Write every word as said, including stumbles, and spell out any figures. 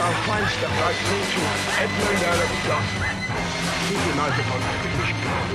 our fine stuff like Nature, Edmund Earl of Johnson. Keep your eyes upon that.